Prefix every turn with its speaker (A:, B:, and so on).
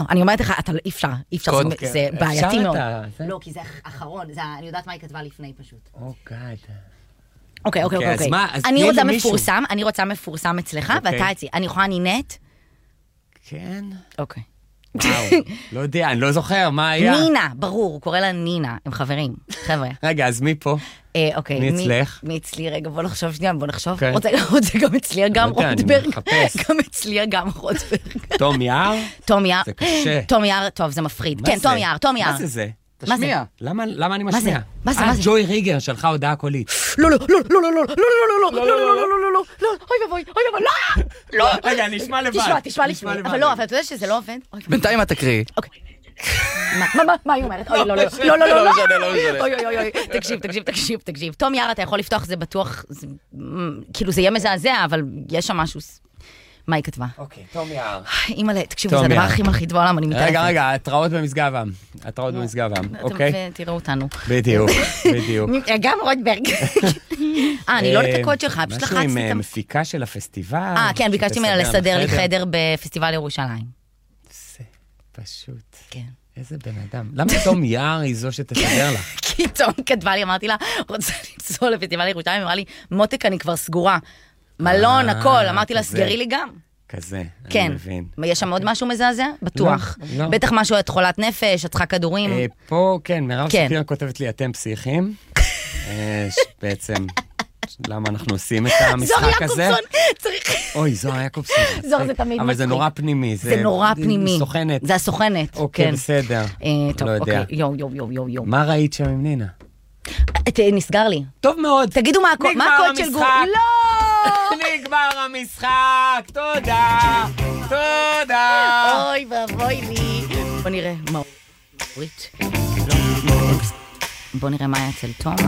A: אני אומרת לך, אי אפשר, זה בעייתי מאוד.
B: לא, כי זה אחרון, אני יודעת מה היא כתבה לפני פשוט.
A: אוקיי. אני רוצה מפורסם אצלך, ואתה אצלי. אני יכולה נינט?
C: כן.
A: אוקיי.
C: וואו, לא יודע, אני לא זוכר, מה היה?
A: נינה, ברור, הוא קורא לה נינה, הם חברים, חבר'ה.
C: רגע, אז מי פה?
A: אוקיי.
C: מי אצלך?
A: מי אצלי? רגע, בוא נחשוב שנייה, רוצה גם אצלי, גם רוטברג. גם אצלי, גם רוטברג.
C: תום יער?
A: תום יער.
C: זה קשה.
A: תום יער, טוב, זה מפחיד. כן, תום יער.
C: מה זה זה?
A: תשמיע.
C: למה אני משמיע?
A: מה זה?
C: ג'וי ריגר שלחה הודעה קולית.
A: לא, אוי, לא.
C: רגע, נשמע לבד.
A: תשמע לפני. אבל לא, אבל אתה יודע שזה לא עובד.
D: בינתיים את תקריאי.
A: אוקיי. מה היא אומרת? אוי, לא. תקשיב. תום יער, אתה יכול לפתוח, זה בטוח, כאילו זה יהיה מזעזע, אבל יש שם משהו... מה היא כתבה?
C: אוקיי, תום יער.
A: אימא'לה, תקשיבו, זה הדבר הכי מלחיץ בעולם, אני מתעלפת.
C: רגע, התראות במשגב עם, אוקיי?
A: תראו אותנו.
C: בדיוק.
A: גם רוטברג. אני לא את הקוד שלך, פשוט לחצתי.
C: משהו עם מפיקה של הפסטיבל.
A: כן, ביקשתי ממנה לסדר לי חדר בפסטיבל ירושלים.
C: זה פשוט.
A: כן.
C: איזה בן אדם. למה תום יער היא זו שתסדר לך?
A: כי תום כתבה לי, אמרתי לה, רוצה לנסוע לפסטיבל ירושלים, אמרה לי, מותק, אני כבר סגורה. מלון, הכל, אמרתי לה, סגרי לי גם.
C: כזה,
A: כן.
C: אני מבין.
A: יש שם עוד משהו מזעזע? בטוח.
C: לא.
A: בטח משהו, את חולת נפש, את צריכה כדורים.
C: פה, כן, מירב שפירא כותבת לי, אתם פסיכים. בעצם, למה אנחנו עושים את המשחק הזה?
A: זוהר יעקובסון, צריך...
C: אוי, זוהר יעקובסון.
A: זוהר זה תמיד מצחיק.
C: אבל זה נורא פנימי.
A: זה נורא פנימי.
C: סוכנת.
A: זה הסוכנת.
C: אוקיי, בסדר.
A: טוב, אוקיי, יו.
C: מה ראית שם עם נינה?
A: נסגר לי.
C: טוב מאוד.
A: תגידו מה הקוד של גור. לא!
C: נגמר המשחק, תודה.
A: אוי ואבוי לי. בוא נראה מה... בוא נראה מה היה אצל תום.